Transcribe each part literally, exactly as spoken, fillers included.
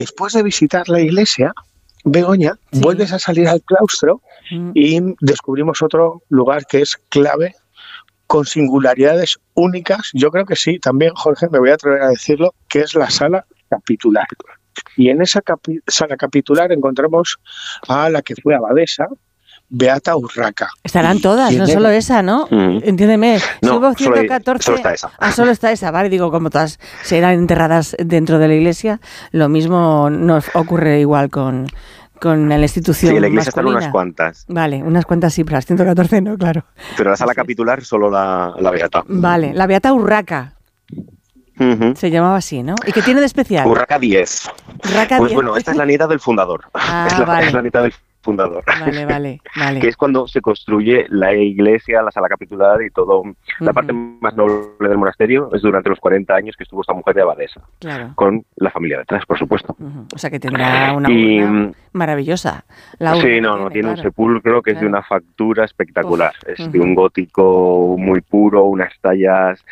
después de visitar la iglesia, Begoña, sí. vuelves a salir al claustro mm. y descubrimos otro lugar que es clave, con singularidades únicas. Yo creo que sí, también, Jorge, me voy a atrever a decirlo, que es la sala capitular. Y en esa capi- sala capitular encontramos a la que fue abadesa, Beata Urraca. Estarán todas, no solo esa, ¿no? Mm. Entiéndeme, no, subo ciento catorce... Solo, solo está esa. Ah, solo está esa, vale, digo, como todas serán enterradas dentro de la iglesia, lo mismo nos ocurre igual con... con la institución Sí, en la iglesia masculina. Están unas cuantas. Vale, unas cuantas sí, pero las ciento catorce no, claro. Pero la sala capitular solo la, la Beata. Vale, la Beata Urraca. Uh-huh. Se llamaba así, ¿no? ¿Y qué tiene de especial? Urraca diez. Urraca pues diez. Bueno, esta es la nieta del fundador. Ah, es, la, vale. es la nieta del fundador. Vale, vale, vale. Que es cuando se construye la iglesia, la sala capitular y todo. Uh-huh. La parte más noble del monasterio es durante los cuarenta años que estuvo esta mujer de abadesa. Claro. Con la familia detrás, por supuesto. Uh-huh. O sea que tendrá una y, urna maravillosa. La urna sí, no, tiene, no, tiene claro. un sepulcro que claro. es de una factura espectacular. Uf. Es Uh-huh. de un gótico muy puro, unas tallas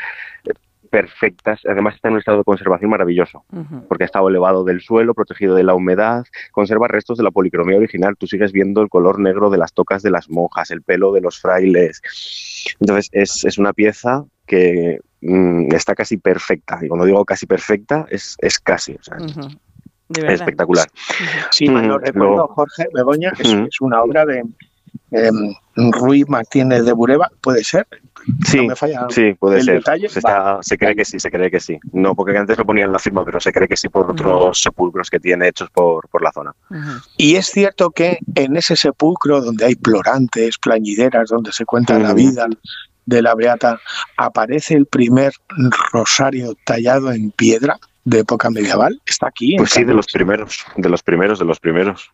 perfectas. Además está en un estado de conservación maravilloso, uh-huh. porque ha estado elevado del suelo, protegido de la humedad, conserva restos de la policromía original. Tú sigues viendo el color negro de las tocas de las monjas, el pelo de los frailes. Entonces es, es una pieza que mmm, está casi perfecta. Y cuando digo casi perfecta, es, es casi. O sea, uh-huh. es espectacular. Uh-huh. Sí, mal no recuerdo, Luego, Jorge, Begoña, es, uh-huh. es una obra de eh, Ruy Martínez de Bureba, ¿puede ser? Sí, no me falla sí, puede el ser. Detalle. Se, está, se cree que sí, se cree que sí. No, porque antes lo ponían en la firma, pero se cree que sí por otros uh-huh. sepulcros que tiene hechos por, por la zona. Uh-huh. Y es cierto que en ese sepulcro donde hay plorantes, plañideras, donde se cuenta uh-huh. la vida de la Beata, aparece el primer rosario tallado en piedra de época medieval. Está aquí. Pues sí, de los primeros, de los primeros, de los primeros.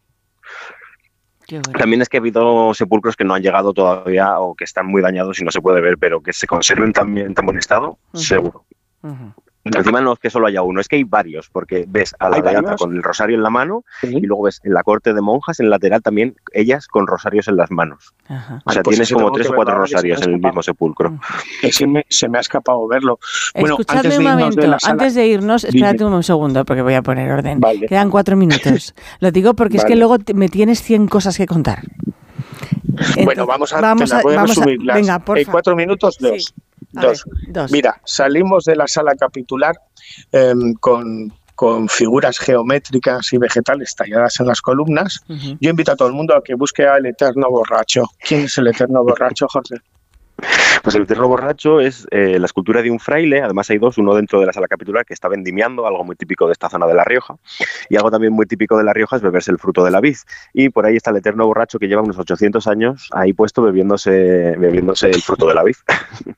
Bueno. También es que ha habido sepulcros que no han llegado todavía o que están muy dañados y no se puede ver, pero que se conserven también en tan buen estado, uh-huh. seguro. Uh-huh. Encima no es que solo haya uno, es que hay varios, porque ves a la Beata con el rosario en la mano uh-huh. y luego ves en la corte de monjas, en el lateral también, ellas con rosarios en las manos. Uh-huh. O sea, pues tienes como tres o cuatro rosarios en el mismo sepulcro. Uh-huh. Ese me, se me ha escapado verlo. Bueno, Escuchadme antes de un momento, de sala, antes de irnos, espérate dime. un segundo, porque voy a poner orden. Vale. Quedan cuatro minutos. Lo digo porque vale. es que luego me tienes cien cosas que contar. Entonces, bueno, vamos a, vamos a, voy a vamos resumir. A, venga, por en cuatro minutos, dos. Sí. Dos. Ver, dos. Mira, salimos de la sala capitular eh, con, con figuras geométricas y vegetales talladas en las columnas. Uh-huh. Yo invito a todo el mundo a que busque al eterno borracho. ¿Quién es el eterno borracho, Jorge? Pues el eterno borracho es eh, la escultura de un fraile. Además hay dos, uno dentro de la sala capitular que está vendimiando, algo muy típico de esta zona de La Rioja, y algo también muy típico de La Rioja es beberse el fruto de la vid, y por ahí está el eterno borracho que lleva unos ochocientos años ahí puesto bebiéndose, bebiéndose el fruto de la vid.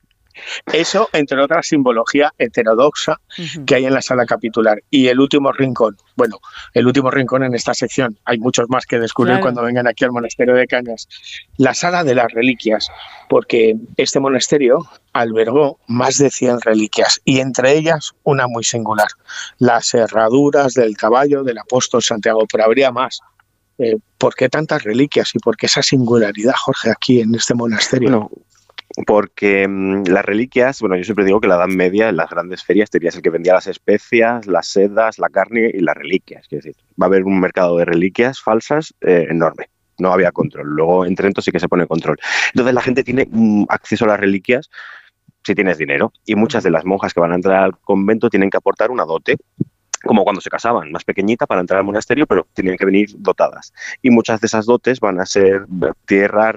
Eso, entre otras, simbología heterodoxa uh-huh. que hay en la sala capitular. Y el último rincón, bueno, el último rincón en esta sección, hay muchos más que descubrir claro. cuando vengan aquí al monasterio de Cañas, la sala de las reliquias, porque este monasterio albergó más de cien reliquias y entre ellas una muy singular, las herraduras del caballo del apóstol Santiago, pero habría más. Eh, ¿Por qué tantas reliquias y por qué esa singularidad, Jorge, aquí en este monasterio? Bueno, porque mmm, las reliquias, bueno, yo siempre digo que la Edad Media en las grandes ferias tenías el que vendía las especias, las sedas, la carne y las reliquias. Es decir, va a haber un mercado de reliquias falsas eh, enorme. No había control. Luego en Trento sí que se pone control. Entonces la gente tiene mmm, acceso a las reliquias si tienes dinero. Y muchas de las monjas que van a entrar al convento tienen que aportar una dote, como cuando se casaban, más pequeñita para entrar al monasterio, pero tenían que venir dotadas. Y muchas de esas dotes van a ser tierras,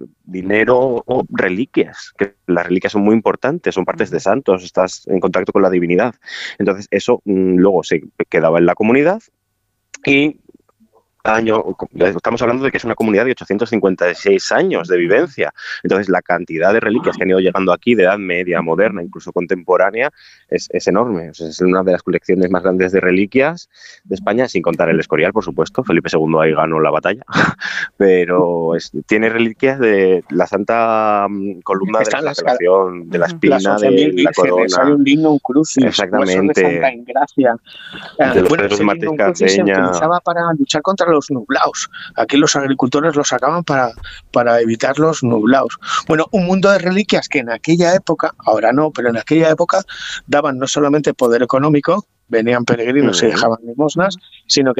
dinero o reliquias, que las reliquias son muy importantes, son partes de santos, estás en contacto con la divinidad. Entonces eso mmm, luego se quedaba en la comunidad y año, estamos hablando de que es una comunidad de ochocientos cincuenta y seis años de vivencia. Entonces la cantidad de reliquias que han ido llegando aquí de edad media, moderna, incluso contemporánea, es, es enorme. O sea, es una de las colecciones más grandes de reliquias de España, sin contar el Escorial, por supuesto. Felipe segundo ahí ganó la batalla, pero es, tiene reliquias de la Santa um, columna Están de la Consolación, de la espina, de la corona. Hay un digno, un crucis, exactamente, de Santa Engracia. De los bueno, Pedros Martínez Cardeña. Se utilizaba para luchar contra los nublaos. Aquí los agricultores los sacaban para, para evitar los nublaos. Bueno, un mundo de reliquias que en aquella época, ahora no, pero en aquella época daban no solamente poder económico, venían peregrinos uh-huh. y dejaban limosnas, sino que